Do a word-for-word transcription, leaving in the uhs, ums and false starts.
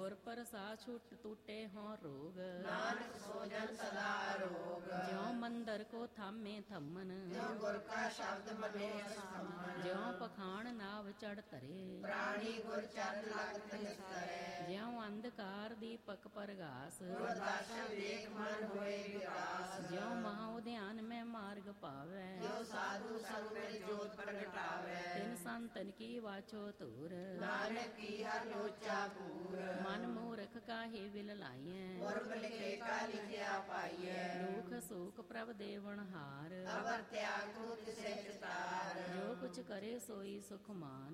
ਗੁਰ ਪ੍ਰਸਾਦ ਛੁਟ ਟੂਟੇ ਹੋਂ ਰੋਗ, ਨਾਨਕ ਸੋ ਜਨ ਸਦਾ ਅਰੋਗ। ਜਿਉ ਮੰਦਰ ਕੋ ਥਾਮੇ ਥੰਮਨ, ਤਿਉ ਗੁਰ ਕਾ ਸ਼ਬਦ ਮੰਨੇ ਅਸਥਾਮਨ। ਜਿਉ ਪਖਾਣ ਨਾਵ ਚੜ ਧਰੇ, ਪ੍ਰਾਣੀ ਗੁਰ ਚਰਨ ਲਗਤ ਨਿਸਤਰੈ। ਜਿਉ ਅੰਧਕਾਰ ਦੀਪਕ ਪਰਗਾਸ, ਗੁਰ ਦਰਸ਼ਨ ਵੇਖ ਮਨ ਹੋਏ ਵਿਕਾਸ। ਜਿਉ ਮਹਾ ਉਦਿਆਨ ਮੈਂ ਮਾਰਗ ਪਾਵੈ, ਤਿਉ ਸਾਧੂ ਸੰਗ ਮਿਲ ਜੋਤ ਪ੍ਰਗਟਾਵੈ। ਤਿਨ ਸੰਤਨ ਕੀ ਵਾਚੋ ਧੂਰ, ਨਾਨਕ ਕੀ ਹਰ ਲੋਚਾ ਪੂਰ। ਮਨ ਮੂਰਖ ਕਾਹੇ ਵਿਲ ਲਾਈਐ, ਗੁਰਬ ਲਿਖੇ ਕਾ ਲਿਖਿਆ ਪਾਈਐ। ਦੁਖ ਸੁਖ ਪ੍ਰਭ ਦੇਵਨ ਹਾਰ, ਅਵਰ ਤਿਆਗ ਤੂੰ ਤਿਸੈ ਚਿਤਾਰ। ਜੋ ਕੁਛ ਕਰੇ ਸੋਈ ਸੁਖ ਮਾਨ,